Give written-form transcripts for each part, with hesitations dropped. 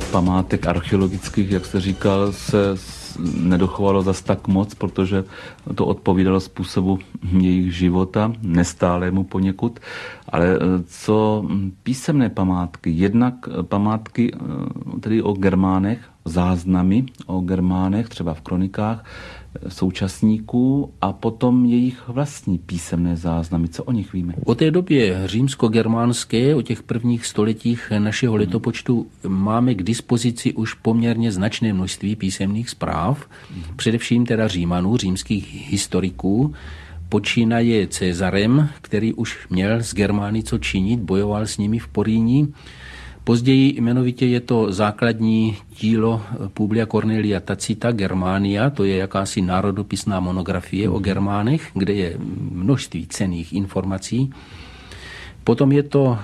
památek archeologických, jak jste říkal, se nedochovalo zas tak moc, protože to odpovídalo způsobu jejich života, nestálému poněkud. Ale co písemné památky, jednak památky tedy o Germánech, záznamy o Germánech, třeba v kronikách současníků, a potom jejich vlastní písemné záznamy. Co o nich víme? O té době římsko-germánské, o těch prvních stoletích našeho letopočtu máme k dispozici už poměrně značné množství písemných zpráv, především teda Římanů, římských historiků, počínaje Cezarem, který už měl s Germány co činit, bojoval s nimi v Poríni. Později jmenovitě je to základní dílo Publia Cornelia Tacita Germania, to je jakási národopisná monografie o Germánech, kde je množství cenných informací. Potom je to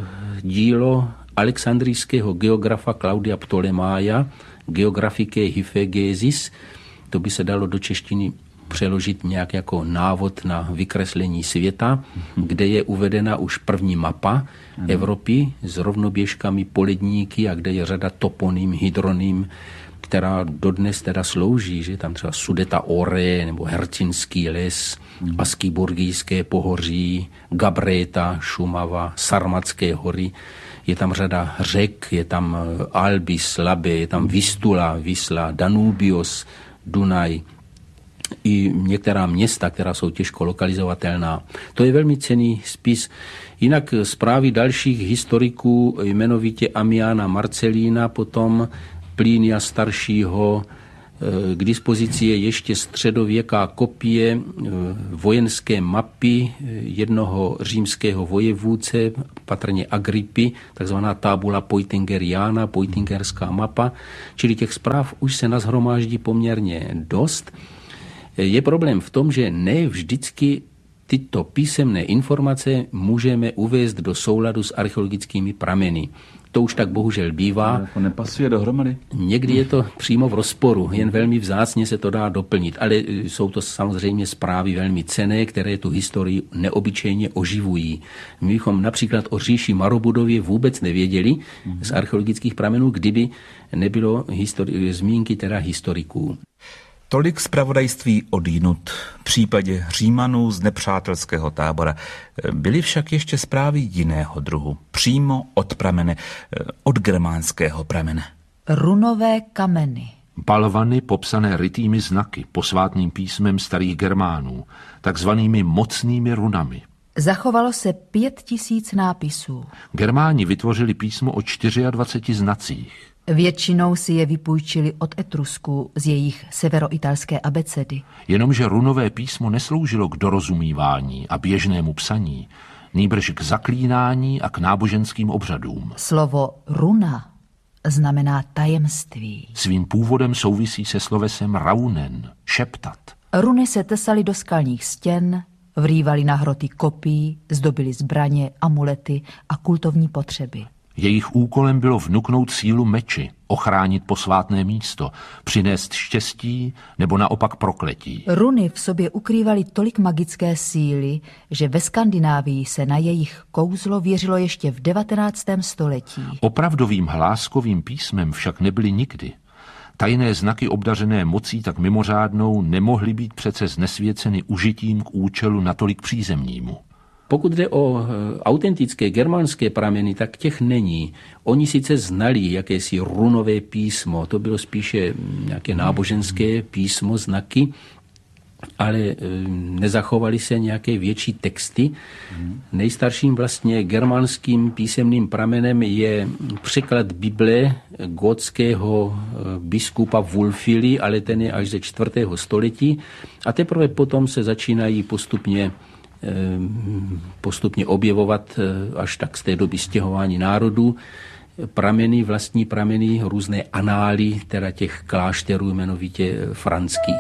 dílo alexandrijského geografa Claudia Ptolemája, Geographicae Hyphaegesis, to by se dalo do češtiny přeložit nějak jako návod na vykreslení světa, kde je uvedena už první mapa Evropy s rovnoběžkami, poledníky a kde je řada toponym, hydronym, která dodnes teda slouží, že tam třeba Sudeta Ore nebo Hercinský les, Askiburgijské pohoří, Gabreta, Šumava, Sarmatské hory. Je tam řada řek, je tam Albis, Labe, je tam Vistula, Visla, Danubios, Dunaj, i některá města, která jsou těžko lokalizovatelná. To je velmi cenný spis. Jinak zprávy dalších historiků, jmenovitě Ammiana Marcelína, potom Plínia staršího, k dispozici je ještě středověká kopie vojenské mapy jednoho římského vojevůdce, patrně Agrippy, takzvaná tabula Peutingeriana, Peutingerská mapa, čili těch zpráv už se nashromáždí poměrně dost. Je problém v tom, že ne vždycky tyto písemné informace můžeme uvést do souladu s archeologickými prameny. To už tak bohužel bývá. To nepasuje dohromady. Někdy je to přímo v rozporu, jen velmi vzácně se to dá doplnit, ale jsou to samozřejmě zprávy velmi cenné, které tu historii neobyčejně oživují. My bychom například o říši Marobudově vůbec nevěděli z archeologických pramenů, kdyby nebylo zmínky teda historiků. Tolik zpravodajství odjinud. V případě Římanů z nepřátelského tábora byly však ještě zprávy jiného druhu, přímo od pramene, od germánského pramene. Runové kameny. Balvany popsané rytými znaky, posvátným písmem starých Germánů, takzvanými mocnými runami. Zachovalo se 5000 nápisů. Germáni vytvořili písmo o 24 znacích. Většinou si je vypůjčili od Etrusků z jejich severoitalské abecedy. Jenomže runové písmo nesloužilo k dorozumívání a běžnému psaní, nýbrž k zaklínání a k náboženským obřadům. Slovo runa znamená tajemství. Svým původem souvisí se slovesem raunen, šeptat. Runy se tesaly do skalních stěn, vrývaly na hroty kopí, zdobily zbraně, amulety a kultovní potřeby. Jejich úkolem bylo vnuknout sílu meči, ochránit posvátné místo, přinést štěstí nebo naopak prokletí. Runy v sobě ukrývaly tolik magické síly, že ve Skandinávii se na jejich kouzlo věřilo ještě v 19. století. Opravdovým hláskovým písmem však nebyly nikdy. Tajné znaky obdařené mocí tak mimořádnou nemohly být přece znesvěceny užitím k účelu natolik přízemnímu. Pokud jde o autentické germánské prameny, tak těch není. Oni sice znali jakési runové písmo, to bylo spíše nějaké náboženské písmo, znaky, ale nezachovaly se nějaké větší texty. Nejstarším vlastně germánským písemným pramenem je překlad Bible gotského biskupa Wulfily, ale ten je až ze 4. století a teprve potom se začínají postupně objevovat až tak z té doby stěhování národů prameny, vlastní prameny, různé anály, teda těch klášterů jmenovitě franských.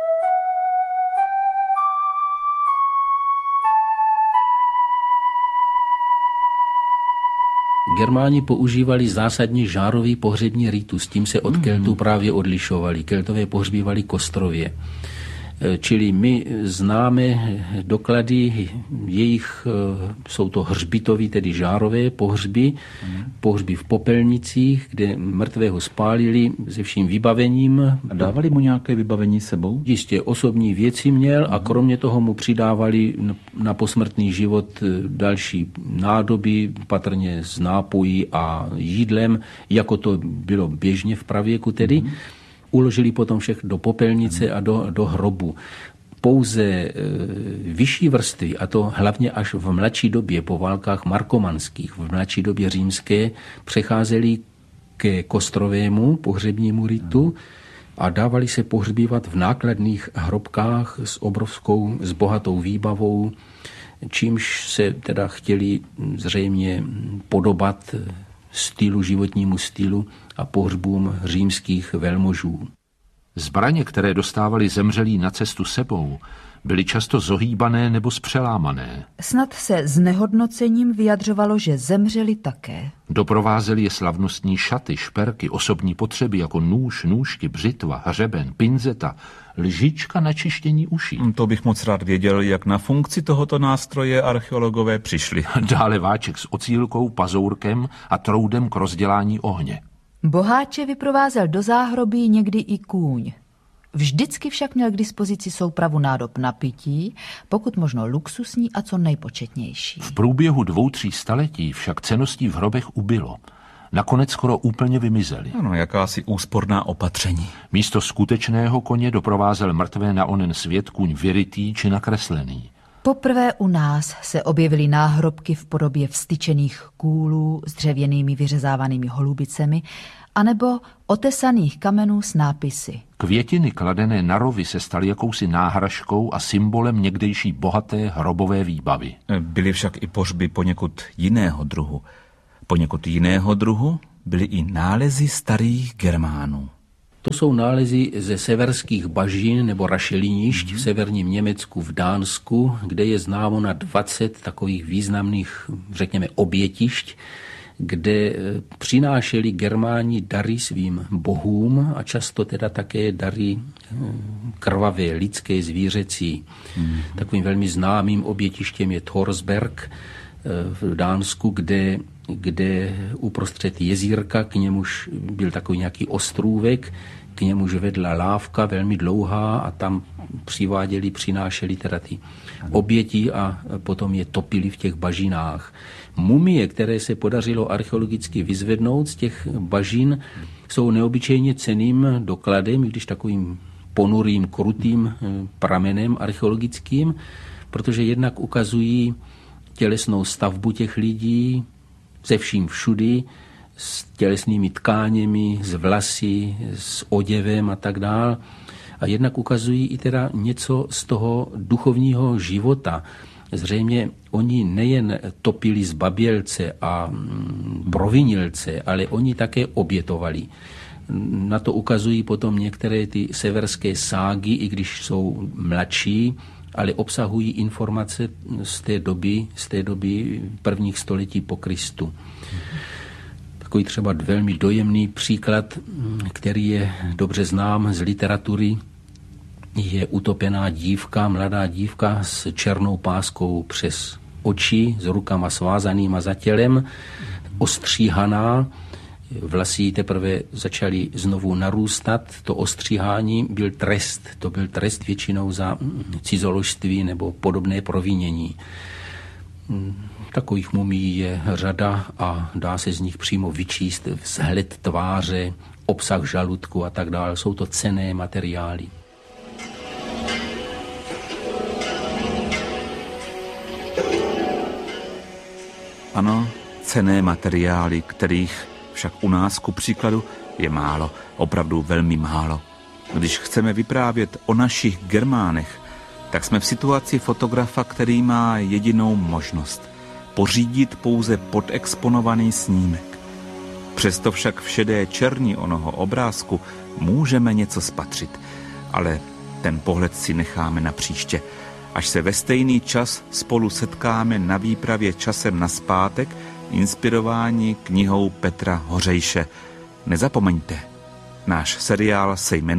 Germáni používali zásadně žárový pohřební ritus, tím se od Keltů právě odlišovali. Keltové pohřbívali kostrově. Čili my známe doklady jejich, jsou to hřbitový, tedy žárové pohřby, pohřby v popelnicích, kde mrtvého spálili se vším vybavením. A dávali mu nějaké vybavení sebou? Jistě osobní věci měl a kromě toho mu přidávali na posmrtný život další nádoby, patrně s nápojí a jídlem, jako to bylo běžně v pravěku tedy. Uložili potom všechno do popelnice a do hrobu. Pouze vyšší vrstvy, a to hlavně až v mladší době po válkách markomanských, v mladší době římské, přecházeli ke kostrovému pohřebnímu ritu a dávali se pohřbívat v nákladných hrobkách s bohatou výbavou, čímž se teda chtěli zřejmě podobat životnímu stylu a pohřbům římských velmožů. Zbraně, které dostávali zemřelí na cestu sebou, byly často zohýbané nebo spřelámané. Snad se znehodnocením vyjadřovalo, že zemřeli také. Doprovázely je slavnostní šaty, šperky, osobní potřeby jako nůž, nůžky, břitva, hřeben, pinzeta, lžička na čištění uší. To bych moc rád věděl, jak na funkci tohoto nástroje archeologové přišli. Dále váček s ocílkou, pazourkem a troudem k rozdělání ohně. Boháče vyprovázel do záhrobí někdy i kůň. Vždycky však měl k dispozici soupravu nádob na pití, pokud možno luxusní a co nejpočetnější. V průběhu 2-3 staletí však cenností v hrobech ubylo. Nakonec skoro úplně vymizely. Ano, jakási úsporná opatření. Místo skutečného koně doprovázel mrtvé na onen svět kůň vyrytý či nakreslený. Poprvé u nás se objevily náhrobky v podobě vstyčených kůlů s dřevěnými vyřezávanými holubicemi anebo otesaných kamenů s nápisy. Květiny kladené na rovy se staly jakousi náhražkou a symbolem někdejší bohaté hrobové výbavy. Byly však i pohřby poněkud jiného druhu. Poněkud jiného druhu byly i nálezy starých Germánů. To jsou nálezy ze severských bažin nebo rašelinišť v severním Německu, v Dánsku, kde je známo na 20 takových významných, řekněme, obětišť, kde přinášeli Germáni dary svým bohům a často teda také dary krvavé, lidské, zvířecí. Takovým velmi známým obětištěm je Thorsberg v Dánsku, kde uprostřed jezírka, k němuž byl takový nějaký ostrůvek, k němuž vedla lávka velmi dlouhá a tam přinášeli teda ty oběti a potom je topili v těch bažinách. Mumie, které se podařilo archeologicky vyzvednout z těch bažin, jsou neobyčejně cenným dokladem, i když takovým ponurým, krutým pramenem archeologickým, protože jednak ukazují tělesnou stavbu těch lidí ze vším všudy, s tělesnými tkáněmi, s vlasy, s oděvem a tak dál. A jednak ukazují i teda něco z toho duchovního života. Zřejmě oni nejen topili zbabělce a provinilce, ale oni také obětovali. Na to ukazují potom některé ty severské ságy, i když jsou mladší, ale obsahují informace z té doby prvních století po Kristu. Takový třeba velmi dojemný příklad, který je dobře znám z literatury, je utopená dívka, mladá dívka s černou páskou přes oči, s rukama svázanýma za tělem, ostříhaná. Vlasy teprve začaly znovu narůstat. To ostříhání byl trest. To byl trest většinou za cizoložství nebo podobné provinění. Takových mumií je řada a dá se z nich přímo vyčíst vzhled tváře, obsah žaludku a tak dále. Jsou to cenné materiály. Ano, cenné materiály, kterých však u nás ku příkladu je málo, opravdu velmi málo. Když chceme vyprávět o našich Germánech, tak jsme v situaci fotografa, který má jedinou možnost pořídit pouze podexponovaný snímek. Přesto však v šedé černi onoho obrázku můžeme něco spatřit, ale ten pohled si necháme na příště, až se ve stejný čas spolu setkáme na výpravě časem nazpátek, inspirováni knihou Petra Hořejše. Nezapomeňte, náš seriál se jmenuje